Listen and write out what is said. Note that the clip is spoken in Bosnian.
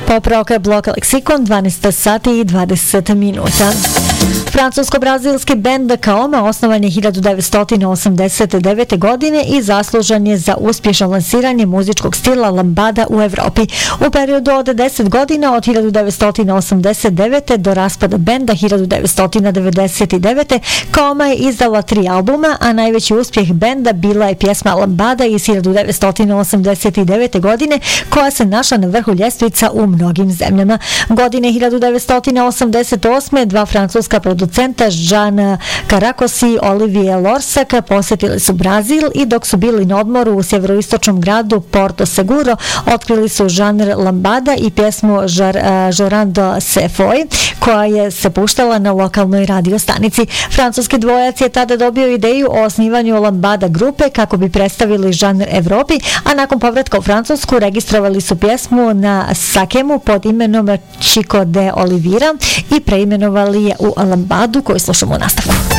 Popravka je blok Leksikon, 12 sati i 20 minuta. Francusko-brazilski bend Kaoma osnovan je 1989. godine i zaslužan je za uspješno lansiranje muzičkog stila lambada u Evropi. U periodu od 10 godina, od 1989. do raspada benda 1999. Kaoma je izdala 3 albuma, a najveći uspjeh benda bila je pjesma Lambada iz 1989. godine, koja se našla na vrhu ljestvica u mnogim zemljama. Godine 1988. dva francuska producenta Jean Caracos i Olivier Lorsac posjetili su Brazil i dok su bili na odmoru u sjeveroistočnom gradu Porto Seguro, otkrili su žanr lambada i pjesmu Jorando Sefoy, koja je se puštala na lokalnoj radio stanici. Francuski dvojac je tada dobio ideju o osnivanju lambada grupe kako bi predstavili žanr Evropi, a nakon povratka u Francusku registrovali su pjesmu na Sakemu pod imenom Chico de Oliveira i preimenovali je u lambadu koju slušamo u nastavku.